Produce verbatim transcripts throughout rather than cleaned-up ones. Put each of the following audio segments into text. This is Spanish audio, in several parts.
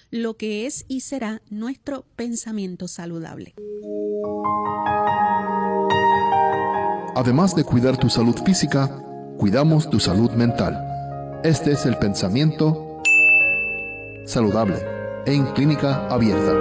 lo que es y será nuestro pensamiento saludable. Además de cuidar tu salud física, cuidamos tu salud mental. Este es el pensamiento saludable en Clínica Abierta.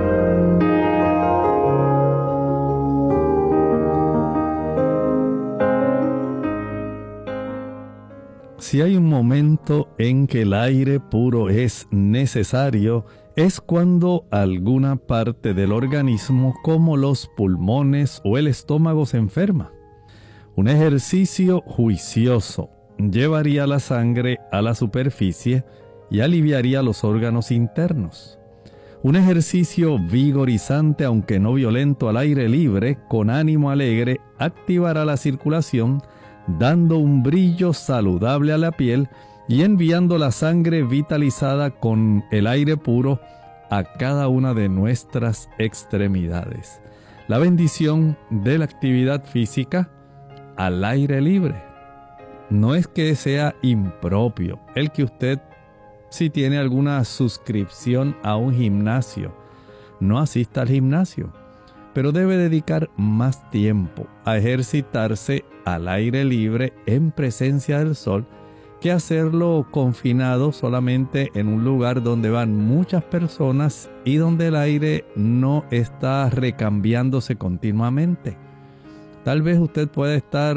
Si hay un momento en que el aire puro es necesario, es cuando alguna parte del organismo, como los pulmones o el estómago, se enferma. Un ejercicio juicioso llevaría la sangre a la superficie y aliviaría los órganos internos. Un ejercicio vigorizante, aunque no violento, al aire libre, con ánimo alegre, activará la circulación, dando un brillo saludable a la piel y enviando la sangre vitalizada con el aire puro a cada una de nuestras extremidades. La bendición de la actividad física al aire libre. No es que sea impropio el que usted, si tiene alguna suscripción a un gimnasio, no asista al gimnasio, pero debe dedicar más tiempo a ejercitarse al aire libre en presencia del sol que hacerlo confinado solamente en un lugar donde van muchas personas y donde el aire no está recambiándose continuamente. Tal vez usted pueda estar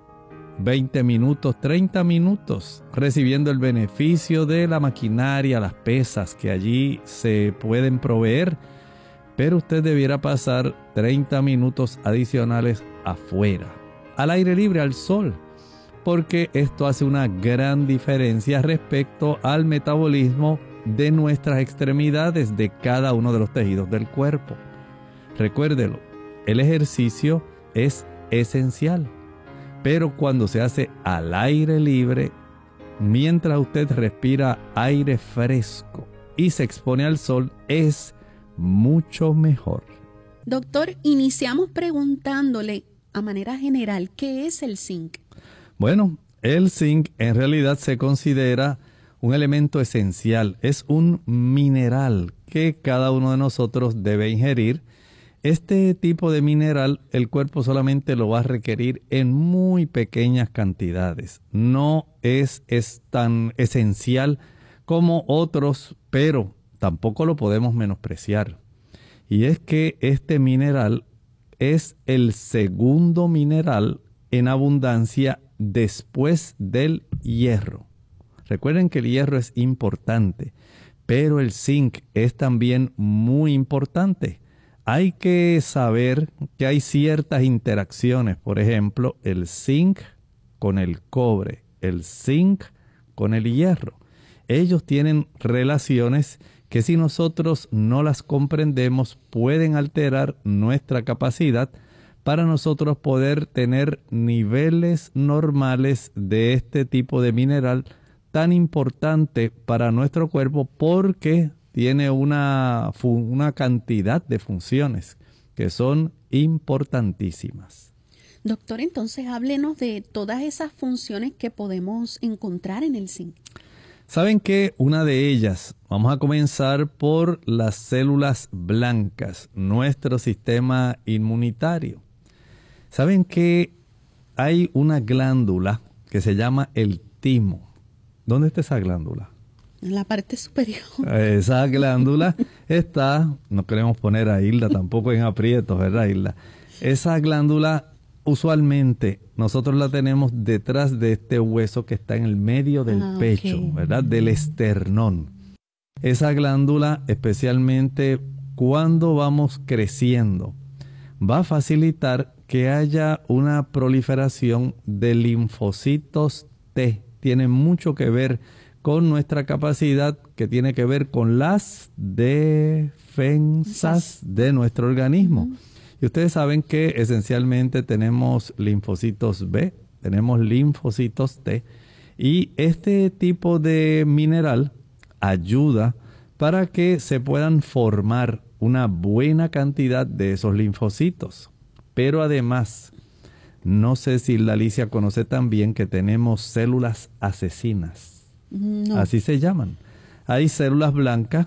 veinte minutos, treinta minutos recibiendo el beneficio de la maquinaria, las pesas que allí se pueden proveer, pero usted debiera pasar treinta minutos adicionales afuera, al aire libre, al sol, porque esto hace una gran diferencia respecto al metabolismo de nuestras extremidades, de cada uno de los tejidos del cuerpo. Recuérdelo, el ejercicio es esencial, pero cuando se hace al aire libre, mientras usted respira aire fresco y se expone al sol, es mucho mejor. Doctor, iniciamos preguntándole a manera general, ¿qué es el zinc? Bueno, el zinc en realidad se considera un elemento esencial, es un mineral que cada uno de nosotros debe ingerir. Este tipo de mineral el cuerpo solamente lo va a requerir en muy pequeñas cantidades. No es, es tan esencial como otros, pero tampoco lo podemos menospreciar. Y es que este mineral es el segundo mineral en abundancia después del hierro. Recuerden que el hierro es importante, pero el zinc es también muy importante. Hay que saber que hay ciertas interacciones, por ejemplo, el zinc con el cobre, el zinc con el hierro. Ellos tienen relaciones que si nosotros no las comprendemos pueden alterar nuestra capacidad para nosotros poder tener niveles normales de este tipo de mineral tan importante para nuestro cuerpo, porque tiene una, una cantidad de funciones que son importantísimas. Doctor, entonces háblenos de todas esas funciones que podemos encontrar en el zinc. ¿Saben qué? Una de ellas, vamos a comenzar por las células blancas, nuestro sistema inmunitario. ¿Saben que hay una glándula que se llama el timo? ¿Dónde está esa glándula? En la parte superior. Esa glándula está, no queremos poner a Hilda tampoco en aprietos, ¿verdad, Hilda? Esa glándula usualmente nosotros la tenemos detrás de este hueso que está en el medio del ah, pecho, okay. ¿verdad? Del esternón. Esa glándula, especialmente cuando vamos creciendo, va a facilitar que haya una proliferación de linfocitos T. Tiene mucho que ver con nuestra capacidad, que tiene que ver con las defensas de nuestro organismo. Uh-huh. Y ustedes saben que esencialmente tenemos linfocitos B, tenemos linfocitos T, y este tipo de mineral ayuda para que se puedan formar una buena cantidad de esos linfocitos. Pero además, no sé si la Alicia conoce también que tenemos células asesinas. No. Así se llaman. Hay células blancas